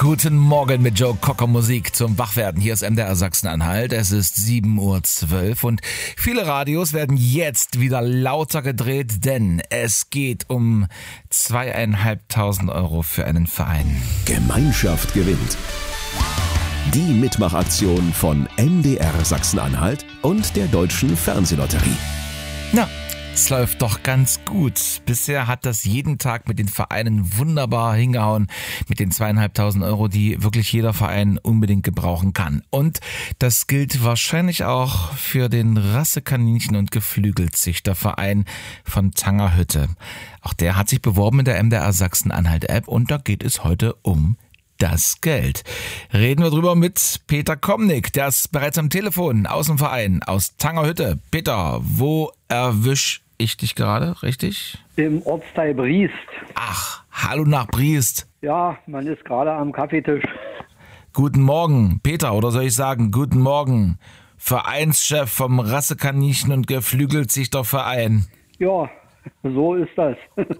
Guten Morgen mit Joe Cocker Musik zum Wachwerden. Hier ist MDR Sachsen-Anhalt. Es ist 7:12 Uhr und viele Radios werden jetzt wieder lauter gedreht, denn es geht um 2.500 Euro für einen Verein. Gemeinschaft gewinnt. Die Mitmachaktion von MDR Sachsen-Anhalt und der Deutschen Fernsehlotterie. Na, es läuft doch ganz gut. Bisher hat das jeden Tag mit den Vereinen wunderbar hingehauen. Mit den 2.500 Euro, die wirklich jeder Verein unbedingt gebrauchen kann. Und das gilt wahrscheinlich auch für den Rassekaninchen- und Geflügelzüchterverein von Tangerhütte. Auch der hat sich beworben in der MDR Sachsen-Anhalt-App und da geht es heute um das Geld. Reden wir drüber mit Peter Komnick, der ist bereits am Telefon aus dem Verein, aus Tangerhütte. Peter, wo erwisch ich dich gerade, richtig? Im Ortsteil Briest. Ach, hallo nach Briest. Ja, man ist gerade am Kaffeetisch. Guten Morgen, Peter, oder soll ich sagen, guten Morgen, Vereinschef vom Rassekaninchen- und Geflügelzüchterverein. Ja, so ist das.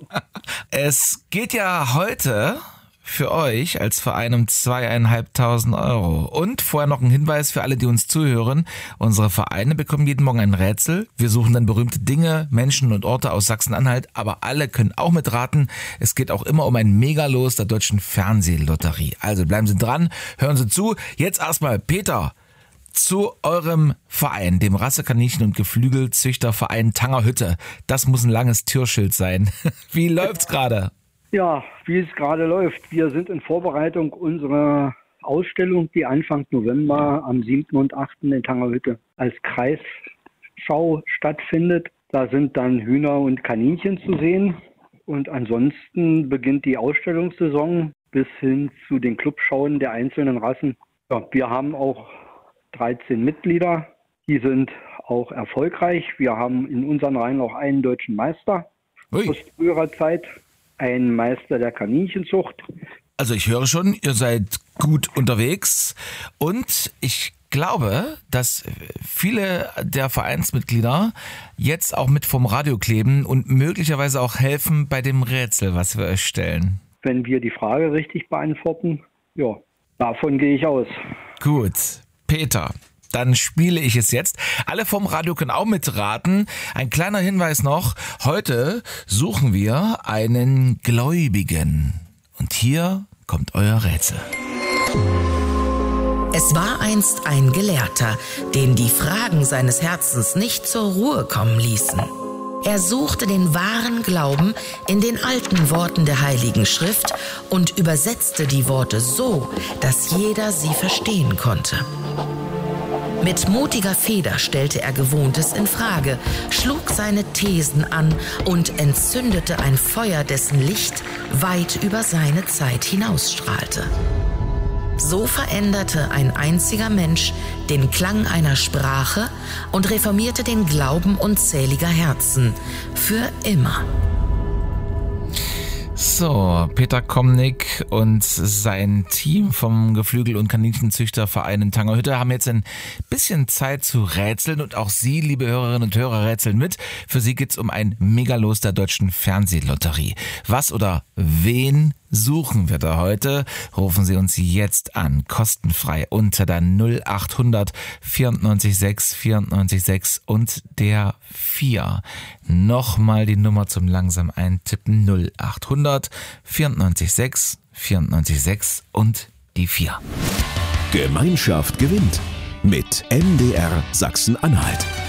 Es geht ja heute für euch als Verein um 2.500 Euro. Und vorher noch ein Hinweis für alle, die uns zuhören. Unsere Vereine bekommen jeden Morgen ein Rätsel. Wir suchen dann berühmte Dinge, Menschen und Orte aus Sachsen-Anhalt, aber alle können auch mitraten. Es geht auch immer um ein Megalos der Deutschen Fernsehlotterie. Also bleiben Sie dran, hören Sie zu. Jetzt erstmal, Peter, zu eurem Verein, dem Rassekaninchen- und Geflügelzüchterverein Tangerhütte. Das muss ein langes Türschild sein. Wie läuft's gerade? Ja, wie es gerade läuft. Wir sind in Vorbereitung unserer Ausstellung, die Anfang November am 7. und 8. in Tangerhütte als Kreisschau stattfindet. Da sind dann Hühner und Kaninchen zu sehen. Und ansonsten beginnt die Ausstellungssaison bis hin zu den Clubschauen der einzelnen Rassen. Ja, wir haben auch 13 Mitglieder. Die sind auch erfolgreich. Wir haben in unseren Reihen auch einen deutschen Meister aus früherer Zeit. Ein Meister der Kaninchenzucht. Also ich höre schon, ihr seid gut unterwegs und ich glaube, dass viele der Vereinsmitglieder jetzt auch mit vom Radio kleben und möglicherweise auch helfen bei dem Rätsel, was wir euch stellen. Wenn wir die Frage richtig beantworten, ja, davon gehe ich aus. Gut, Peter. Dann spiele ich es jetzt. Alle vom Radio können auch mitraten. Ein kleiner Hinweis noch. Heute suchen wir einen Gläubigen. Und hier kommt euer Rätsel. Es war einst ein Gelehrter, den die Fragen seines Herzens nicht zur Ruhe kommen ließen. Er suchte den wahren Glauben in den alten Worten der Heiligen Schrift und übersetzte die Worte so, dass jeder sie verstehen konnte. Mit mutiger Feder stellte er Gewohntes in Frage, schlug seine Thesen an und entzündete ein Feuer, dessen Licht weit über seine Zeit hinausstrahlte. So veränderte ein einziger Mensch den Klang einer Sprache und reformierte den Glauben unzähliger Herzen für immer. So, Peter Komnick und sein Team vom Geflügel- und Kaninchenzüchterverein in Tangerhütte haben jetzt ein bisschen Zeit zu rätseln und auch Sie, liebe Hörerinnen und Hörer, rätseln mit. Für Sie geht's um ein Megalos der Deutschen Fernsehlotterie. Was oder wen suchen wir da heute? Rufen Sie uns jetzt an, kostenfrei unter der 0800 94 6 94 6 und der 4. Nochmal die Nummer zum langsam eintippen, 0800 94 6 94 6 und die 4. Gemeinschaft gewinnt mit MDR Sachsen-Anhalt.